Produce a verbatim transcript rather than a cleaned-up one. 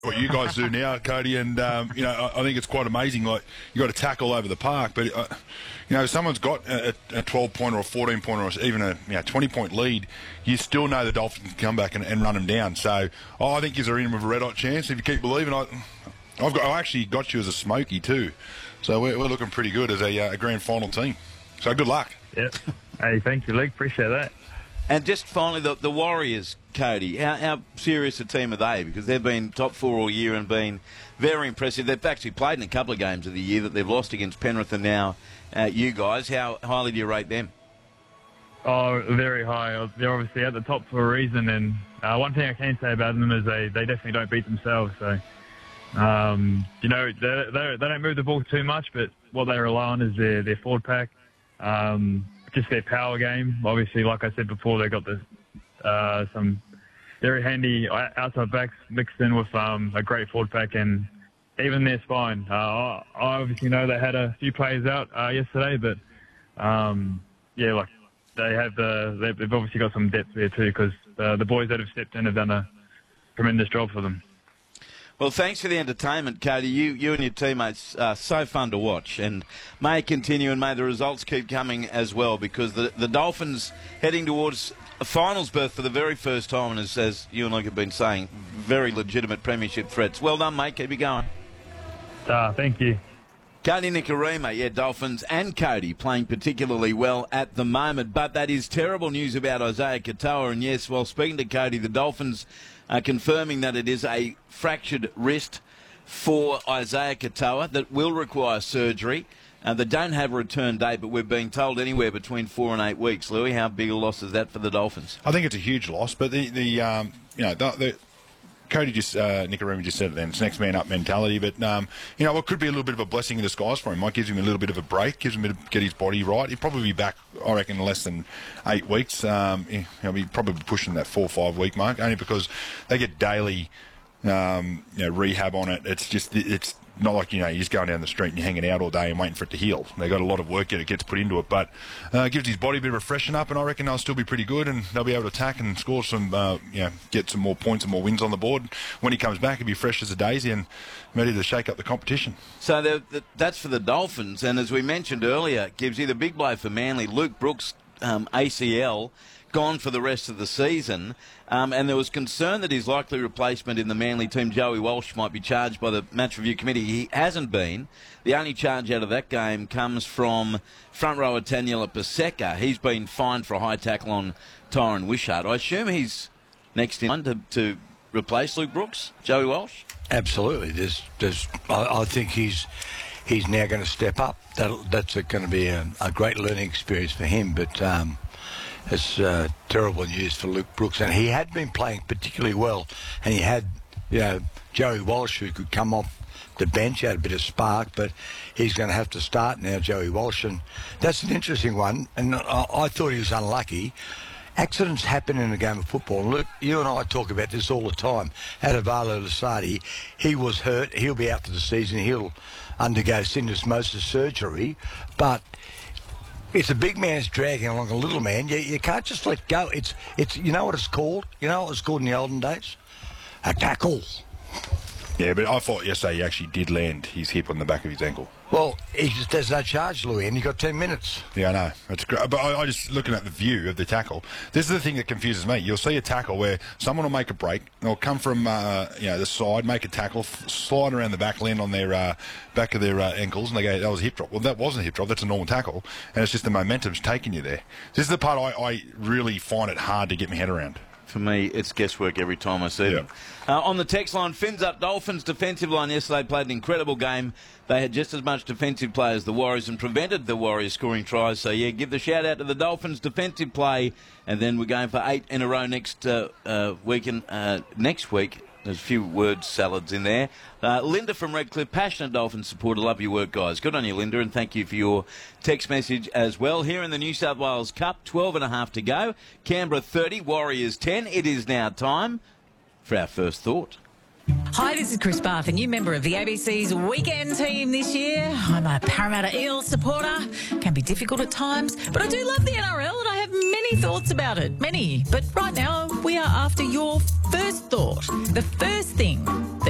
what you guys do now, Cody, and um, you know, I, I think it's quite amazing. Like, you got to tackle over the park, but uh, you know, if someone's got a, a twelve point or a fourteen point or even a you know, twenty point lead, you still know the Dolphins can come back and, and run them down. So, oh, I think you're in with a red hot chance if you keep believing. I, I've got, I actually got you as a smoky too, so we're, we're looking pretty good as a, uh, a grand final team. So good luck. Yep. Hey, thank you, Luke. Appreciate that. And just finally, the, the Warriors, Cody, how, how serious a team are they? Because they've been top four all year and been very impressive. They've actually played in a couple of games of the year that they've lost against Penrith and now uh, you guys. How highly do you rate them? Oh, very high. They're obviously at the top for a reason, and uh, one thing I can say about them is they, they definitely don't beat themselves. So, um, you know, they, they, they don't move the ball too much, but what they rely on is their, their forward pack. Um, just their power game. Obviously, like I said before, they've got the, uh, some very handy outside backs mixed in with um, a great forward pack and even their spine. Uh, I obviously know they had a few players out uh, yesterday, but um, yeah, like they have the, they've obviously got some depth there too because uh, the boys that have stepped in have done a tremendous job for them. Well, thanks for the entertainment, Cody. You you and your teammates are so fun to watch, and may it continue and may the results keep coming as well, because the, the Dolphins heading towards a finals berth for the very first time, and as, as you and Luke have been saying, very legitimate premiership threats. Well done, mate. Keep it going. Ah, thank you. Cody Nikorima, yeah, Dolphins and Cody playing particularly well at the moment, but that is terrible news about Isaiah Katoa, and yes, while speaking to Cody, the Dolphins are confirming that it is a fractured wrist for Isaiah Katoa that will require surgery. Uh, they don't have a return date, but we're being told anywhere between four and eight weeks. Louis, how big a loss is that for the Dolphins? I think it's a huge loss, but the, the um, you know, the, the Cody just, uh, Nikorima just said it then, it's next man up mentality, but, um, you know, it could be a little bit of a blessing in disguise for him. Might gives him a little bit of a break, gives him a bit of, get his body right. He'll probably be back, I reckon, in less than eight weeks. Um, he'll be probably pushing that four or five week mark, only because they get daily, um, you know, rehab on it. It's just, it's not like, you know, you're just going down the street and you're hanging out all day and waiting for it to heal. They've got a lot of work that gets put into it, but uh, it gives his body a bit of a freshen up, and I reckon they'll still be pretty good, and they'll be able to attack and score some, uh, you know, get some more points and more wins on the board. When he comes back, he'll be fresh as a daisy and ready to shake up the competition. So the, the, that's for the Dolphins, and as we mentioned earlier, Gibbsy, the big blow for Manly, Luke Brooks, um, A C L, gone for the rest of the season, um, and there was concern that his likely replacement in the Manly team, Joey Walsh, might be charged by the match review committee. He hasn't been. The only charge out of that game comes from front rower Taniela Paseka. He's been fined for a high tackle on Tyron Wishart. I assume he's next in line to, to replace Luke Brooks, Joey Walsh? Absolutely. There's, there's, I, I think he's he's now going to step up. That'll, that's going to be a, a great learning experience for him, but Um, It's uh, terrible news for Luke Brooks, and he had been playing particularly well, and he had, you know, Joey Walsh who could come off the bench, had a bit of spark, but he's going to have to start now, Joey Walsh, and that's an interesting one. And I, I thought he was unlucky. Accidents happen in a game of football. Look, you and I talk about this all the time. Adavalo Lasardi, he was hurt. He'll be out for the season. He'll undergo syndesmosis surgery, but it's a big man's dragging along a little man. You, you can't just let go. It's, it's, you know what it's called? You know what it was called in the olden days? A tackle. Yeah, but I thought yesterday he actually did land his hip on the back of his ankle. Well, he just, there's no charge, Louis, and you've got ten minutes. Yeah, I know. It's great. But I, I just, looking at the view of the tackle, this is the thing that confuses me. You'll see a tackle where someone will make a break, they'll come from uh, you know, the side, make a tackle, f- slide around the back, land on their uh, back of their uh, ankles, and they go, that was a hip drop. Well, that wasn't a hip drop. That's a normal tackle, and it's just the momentum's taking you there. This is the part I, I really find it hard to get my head around. For me, it's guesswork every time I see them. Uh, on the text line, Fins Up Dolphins defensive line yesterday played an incredible game. They had just as much defensive play as the Warriors and prevented the Warriors scoring tries. So, yeah, give the shout-out to the Dolphins' defensive play. And then we're going for eight in a row next uh, uh, weekend, uh, next week. There's a few word salads in there. Uh, Linda from Redcliffe, passionate Dolphins supporter. Love your work, guys. Good on you, Linda, and thank you for your text message as well. Here in the New South Wales Cup, twelve and a half to go. Canberra thirty, Warriors ten. It is now time for our first thought. Hi, this is Chris Bath, a new member of the A B C's weekend team this year. I'm a Parramatta Eels supporter. Can be difficult at times, but I do love the N R L and I have many thoughts about it. Many. But right now, we are after your first thought. The first thing that